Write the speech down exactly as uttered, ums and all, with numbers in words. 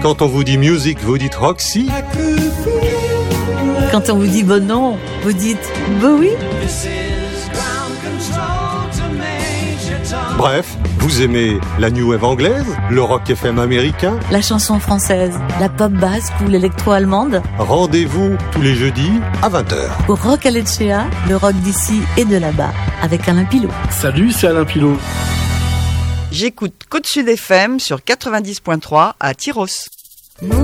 Quand on vous dit music, vous dites Roxy. Quand on vous dit bon non, vous dites Bowie. Bref, vous aimez la new wave anglaise, le rock F M américain, La chanson française, la pop basque ou l'électro-allemande. Rendez-vous tous les jeudis à vingt heures. Pour Rock Alecea, le rock d'ici et de là-bas, avec Alain Pilot. Salut, c'est Alain Pilot. J'écoute Côte Sud F M sur quatre-vingt-dix point trois à Tyros.